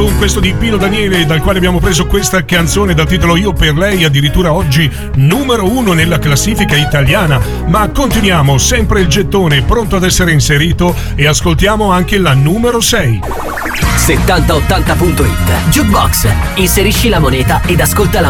album, questo di Pino Daniele, dal quale abbiamo preso questa canzone dal titolo Io per lei, addirittura oggi numero 1 nella classifica italiana. Ma continuiamo, sempre il gettone pronto ad essere inserito, e ascoltiamo anche la numero 6. 7080.it Jukebox. Inserisci la moneta ed ascolta la